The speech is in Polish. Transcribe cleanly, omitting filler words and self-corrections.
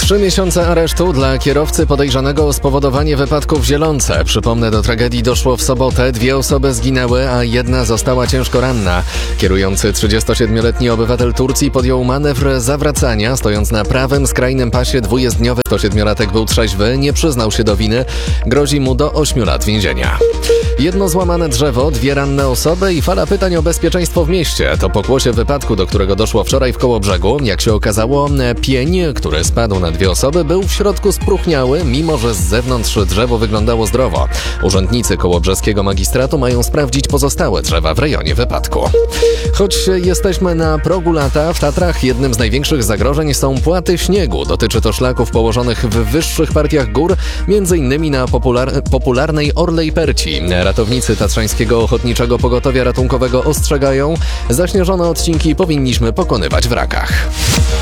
3 miesiące aresztu dla kierowcy podejrzanego o spowodowanie wypadku w Zielonce. Przypomnę, do tragedii doszło w sobotę. 2 osoby zginęły, a 1 została ciężko ranna. Kierujący 37-letni obywatel Turcji podjął manewr zawracania, stojąc na prawym skrajnym pasie dwujezdniowym. 7-latek był trzeźwy, nie przyznał się do winy. Grozi mu do 8 lat więzienia. 1 złamane drzewo, 2 ranne osoby i fala pytań o bezpieczeństwo w mieście. To pokłosie wypadku, do którego doszło wczoraj w Kołobrzegu. Jak się okazało, pień, który spadł na 2 osoby, był w środku spróchniały, mimo że z zewnątrz drzewo wyglądało zdrowo. Urzędnicy kołobrzeskiego magistratu mają sprawdzić pozostałe drzewa w rejonie wypadku. Choć jesteśmy na progu lata, w Tatrach jednym z największych zagrożeń są płaty śniegu. Dotyczy to szlaków położonych w wyższych partiach gór, m.in. na popularnej Orlej Perci. Ratownicy Tatrzańskiego Ochotniczego Pogotowia Ratunkowego ostrzegają, zaśnieżone odcinki powinniśmy pokonywać w rakach.